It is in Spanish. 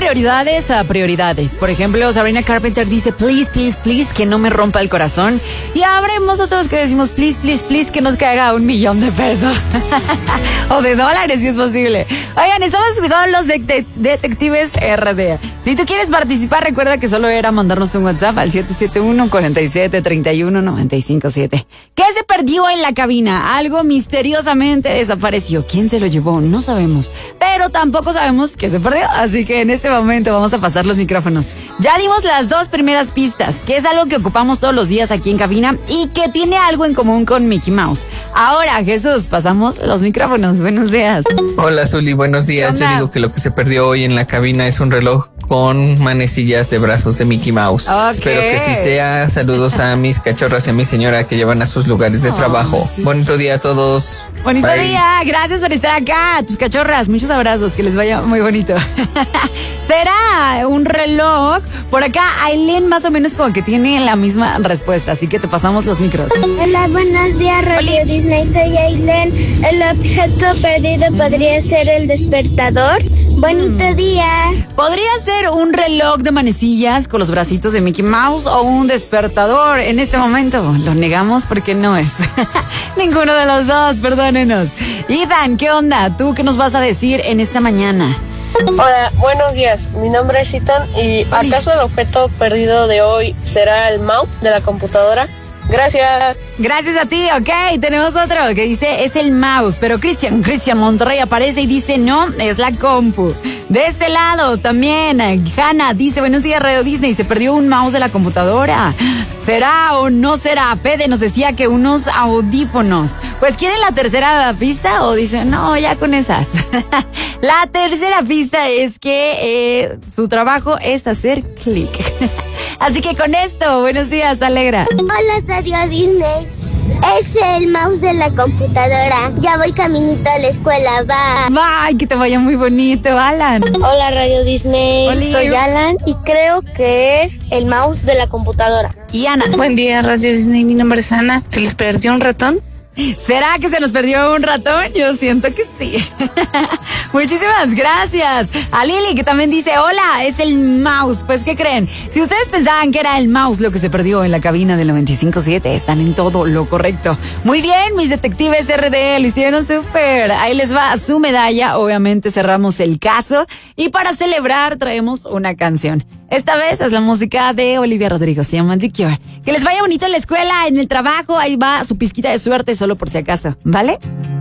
prioridades a prioridades. Por ejemplo, Sabrina Carpenter dice, please, please, please, que no me rompa el corazón. Y habremos otros que decimos, please, please, please, que nos caiga $1,000,000 pesos. O de dólares, si es posible. Oigan, estamos con los detectives RD. Si tú quieres participar, recuerda que solo era mandarnos un WhatsApp al 771-47-31-957. ¿Qué se perdió en la cabina? Algo misteriosamente desapareció. ¿Quién se lo llevó? No sabemos. Pero tampoco sabemos qué se perdió. Así que en este momento vamos a pasar los micrófonos. Ya dimos las 2 primeras pistas, que es algo que ocupamos todos los días aquí en cabina y que tiene algo en común con Mickey Mouse. Ahora, Jesús, pasamos los micrófonos. Buenos días. Hola, Zuli, buenos días. Yo digo que lo que se perdió hoy en la cabina es un reloj con manecillas de brazos de Mickey Mouse. Okay. Espero que sí sea. Saludos a mis cachorras y a mi señora que llevan a sus lugares de trabajo. Sí. Bonito día a todos. Bonito Bye. día, gracias por estar acá. Tus cachorras, muchos abrazos, que les vaya muy bonito. ¿Será un reloj? Por acá, Aileen más o menos como que tiene la misma respuesta, así que te pasamos los micros. Hola, buenos días, Radio Disney. Soy Aileen. El objeto perdido podría ser el despertador. Bonito día. Podría ser un reloj de manecillas con los bracitos de Mickey Mouse o un despertador. En este momento lo negamos porque no es. Ninguno de los dos, perdónenos. Ethan, ¿qué onda? ¿Tú qué nos vas a decir en esta mañana? Hola, buenos días. Mi nombre es Ethan y ¿acaso el objeto perdido de hoy será el mouse de la computadora? Gracias. Gracias a ti, ok. Tenemos otro que dice es el mouse, pero Cristian Monterrey aparece y dice no, es la compu. De este lado también, Hanna dice buenos días Radio Disney, se perdió un mouse de la computadora. ¿Será o no será? Fede nos decía que unos audífonos. Pues ¿quieren la tercera pista o dicen no, ya con esas? La tercera pista es que su trabajo es hacer clic. Así que con esto, buenos días, Alegra. Hola, Radio Disney. Es el mouse de la computadora. Ya voy caminito a la escuela, va. Bye, que te vaya muy bonito, Alan. Hola, Radio Disney. Oli. Soy Alan y creo que es el mouse de la computadora. Y Ana. Buen día, Radio Disney. Mi nombre es Ana. ¿Se les perdió un ratón? ¿Será que se nos perdió un ratón? Yo siento que sí. Muchísimas gracias. A Lili, que también dice, hola, es el mouse. Pues, ¿qué creen? Si ustedes pensaban que era el mouse lo que se perdió en la cabina del 95.7, están en todo lo correcto. Muy bien, mis detectives RD, lo hicieron súper. Ahí les va su medalla. Obviamente cerramos el caso. Y para celebrar traemos una canción. Esta vez es la música de Olivia Rodrigo, se llama The Cure. Que les vaya bonito en la escuela, en el trabajo, ahí va su pizquita de suerte solo por si acaso, ¿vale?